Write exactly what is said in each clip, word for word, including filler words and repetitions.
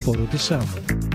λεωφορού της Σάμου.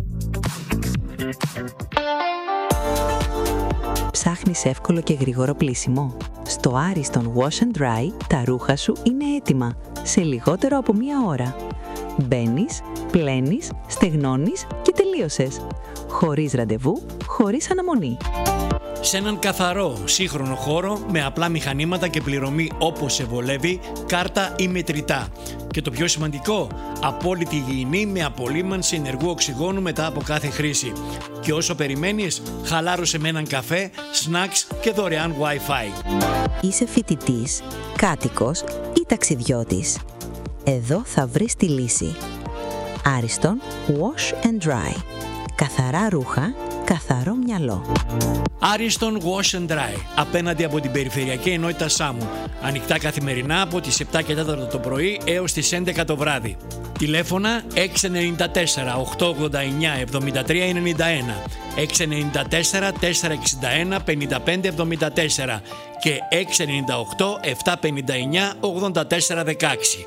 Ψάχνεις εύκολο και γρήγορο πλύσιμο? Στο Ariston Wash and Dry τα ρούχα σου είναι έτοιμα σε λιγότερο από μία ώρα. Μπαίνεις, πλένεις, στεγνώνεις και τελείωσες. Χωρίς ραντεβού, χωρίς αναμονή. Σε έναν καθαρό, σύγχρονο χώρο με απλά μηχανήματα και πληρωμή όπως σε βολεύει, κάρτα ή μετρητά. Και το πιο σημαντικό, απόλυτη υγιεινή με απολύμανση ενεργού οξυγόνου μετά από κάθε χρήση. Και όσο περιμένεις, χαλάρωσε με έναν καφέ, snacks και δωρεάν Wi-Fi. Είσαι φοιτητής, κάτοικος ή ταξιδιώτης? Εδώ θα βρεις τη λύση. Ariston Wash and Dry. Καθαρά ρούχα, καθαρό μυαλό. Ariston Wash and Dry, απέναντι από την περιφερειακή ενότητα Σάμου. Ανοιχτά καθημερινά από τις επτά και τέσσερα το πρωί έως τις έντεκα το βράδυ. Τηλέφωνα έξι εννιά τέσσερα οκτώ ογδόντα εννιά εβδομήντα τρία ενενήντα ένα, έξι εννιά τέσσερα τετρακόσια εξήντα ένα πενήντα πέντε εβδομήντα τέσσερα και έξι εννιά οκτώ επτακόσια πενήντα εννιά ογδόντα τέσσερα δεκαέξι.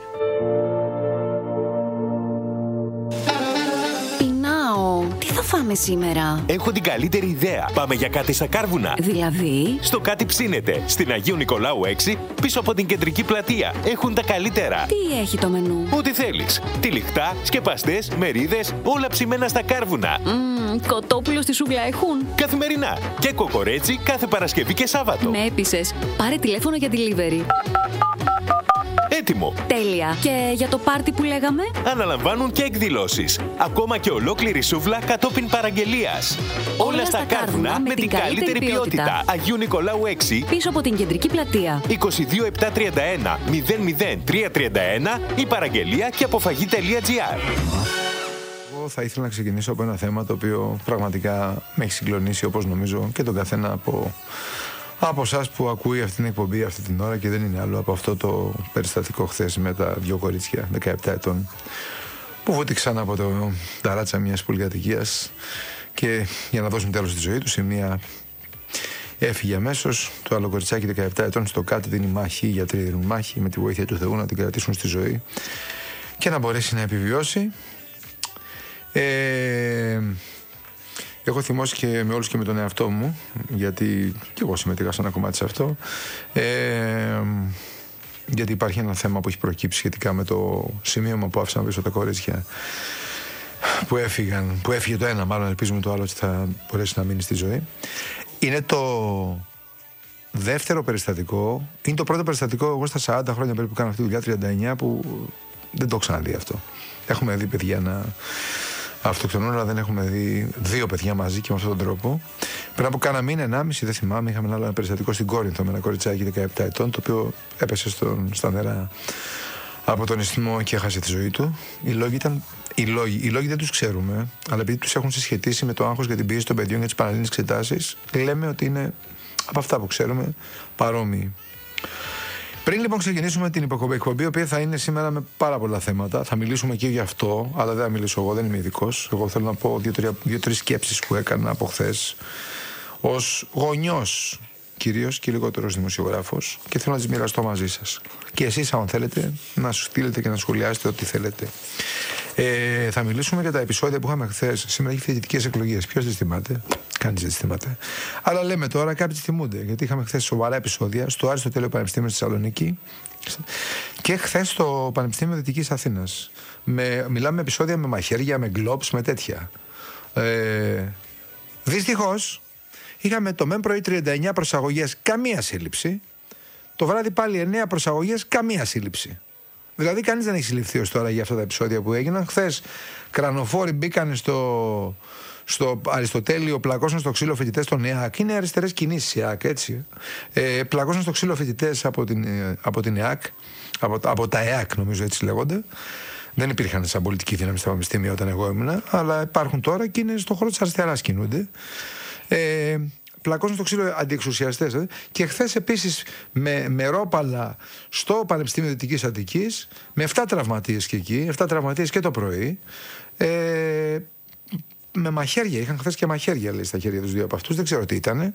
Τι θα φάμε σήμερα? Έχω την καλύτερη ιδέα. Πάμε για κάτι στα Κάρβουνα. Δηλαδή? Στο Κάτι Ψήνεται, στην Αγίου Νικολάου έξι, πίσω από την κεντρική πλατεία. Έχουν τα καλύτερα. Τι έχει το μενού? Ό,τι θέλεις. Τυλιχτά, σκεπαστές, μερίδες, όλα ψημένα στα Κάρβουνα. Mm, κοτόπουλο στη σούβλα έχουν? Καθημερινά. Και κοκορέτσι κάθε Παρασκευή και Σάββατο. Με έπεισες. Πάρε τηλέφωνο για delivery. Έτοιμο. Τέλεια. Και για το πάρτι που λέγαμε? Αναλαμβάνουν και εκδηλώσεις. Ακόμα και ολόκληρη σούβλα κατόπιν παραγγελίας. Όλα, Όλα στα Κάρβουνα με την καλύτερη ποιότητα. ποιότητα. Αγίου Νικολάου έξι, πίσω από την κεντρική πλατεία. είκοσι δύο επτακόσια τριάντα ένα μηδέν μηδέν τριακόσια τριάντα ένα ή παραγγελία και αποφαγή.gr. Εγώ θα ήθελα να ξεκινήσω από ένα θέμα το οποίο πραγματικά με έχει συγκλονίσει, όπως νομίζω και τον καθένα από... από εσάς που ακούει αυτή την εκπομπή αυτή την ώρα, και δεν είναι άλλο από αυτό το περιστατικό χθες με τα δύο κορίτσια δεκαεπτά ετών που βούτυξαν από το ταράτσα μιας πολυκατοικίας και για να δώσουν τέλος στη ζωή τους, η μία έφυγε αμέσως, το άλλο κοριτσάκι δεκαεπτά ετών στο Κάτι δίνει μάχη, οι γιατροί δίνουν μάχη με τη βοήθεια του Θεού να την κρατήσουν στη ζωή και να μπορέσει να επιβιώσει. Ε... Έχω θυμώσει και με όλους και με τον εαυτό μου, γιατί και εγώ συμμετείχα σε ένα κομμάτι σε αυτό, ε, γιατί υπάρχει ένα θέμα που έχει προκύψει σχετικά με το σημείωμα που άφησαν πίσω τα κορίτσια που έφυγαν, που έφυγε το ένα, μάλλον ελπίζουμε το άλλο ότι θα μπορέσει να μείνει στη ζωή. Είναι το δεύτερο περιστατικό, είναι το πρώτο περιστατικό εγώ στα σαράντα χρόνια περίπου που κάνω αυτή τη δουλειά, τριάντα εννιά, που δεν το έχω ξαναδεί αυτό. Έχουμε δει παιδιά να αυτοκτονούν, αλλά δεν έχουμε δει δύο παιδιά μαζί και με αυτόν τον τρόπο. Πριν από κάνα μήνα, ενάμιση, δεν θυμάμαι, είχαμε ένα περιστατικό στην Κόρινθο με ένα κοριτσάκι δεκαεπτά ετών, το οποίο έπεσε στον, στα νερά από τον ιστιμό και έχασε τη ζωή του. Οι λόγοι, ήταν, οι λόγοι, οι λόγοι δεν τους ξέρουμε, αλλά επειδή τους έχουν συσχετίσει με το άγχος για την πίεση των παιδιών για τις πανελλήνιες εξετάσεις, λέμε ότι είναι από αυτά που ξέρουμε παρόμοιοι. Πριν λοιπόν ξεκινήσουμε την εκπομπή, η οποία θα είναι σήμερα με πάρα πολλά θέματα, θα μιλήσουμε και για αυτό, αλλά δεν θα μιλήσω εγώ, δεν είμαι ειδικός. Εγώ θέλω να πω δύο-τρεις σκέψεις που έκανα από χθες ως γονιός κυρίως και λιγότερος δημοσιογράφος, και θέλω να τις μοιραστώ μαζί σας. Και εσείς, αν θέλετε, να σου στείλετε και να σχολιάσετε ό,τι θέλετε. Ε, θα μιλήσουμε για τα επεισόδια που είχαμε χθες. Σήμερα έχει φοιτητικές εκλογές. Ποιος δεν θυμάται? Κανείς δεν θυμάται. Αλλά λέμε τώρα, κάποιοι θυμούνται. Γιατί είχαμε χθες σοβαρά επεισόδια στο Αριστοτέλειο Πανεπιστήμιο στη Θεσσαλονίκη και χθες στο Πανεπιστήμιο Δυτικής Αθήνας. Με, μιλάμε επεισόδια με μαχαίρια, με γκλόπς, με τέτοια. Ε, δυστυχώς, είχαμε το μεν πρωί τριάντα εννιά προσαγωγές, καμία σύλληψη. Το βράδυ πάλι εννέα προσαγωγές, καμία σύλληψη. Δηλαδή, κανείς δεν έχει συλληφθεί ως τώρα για αυτά τα επεισόδια που έγιναν. Χθες, κρανοφόροι μπήκαν στο, στο Αριστοτέλειο, πλακώσαν στο ξύλο φοιτητές των ΕΑΚ. Είναι αριστερές κινήσεις η ΕΑΚ, έτσι. Ε, πλακώσαν στο ξύλο φοιτητές από την, από την ΕΑΚ, από, από τα ΕΑΚ, νομίζω έτσι λέγονται. Δεν υπήρχαν σαν πολιτική δύναμη στα πανεπιστήμια όταν εγώ ήμουν, αλλά υπάρχουν τώρα και είναι στον χώρο της αριστεράς κινούνται. Ε, πλακώσουν στο ξύλο αντιεξουσιαστές. Ε. Και χθες επίσης με, με ρόπαλα στο Πανεπιστήμιο Δυτικής Αττικής, με εφτά τραυματίες και εκεί, εφτά τραυματίες και το πρωί, ε, με μαχαίρια. Είχαν χθες και μαχαίρια, λέει, στα χέρια τους δύο από αυτούς. Δεν ξέρω τι ήτανε.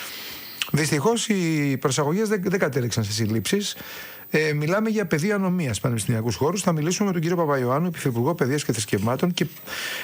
Δυστυχώς οι προσαγωγές δεν, δεν κατέληξαν σε συλλήψεις. Ε, μιλάμε για πεδίο ανομίας πανεπιστημιακούς χώρους. Θα μιλήσουμε με τον κύριο Παπαϊωάννου, Υφυπουργό Παιδείας και Θρησκευμάτων, και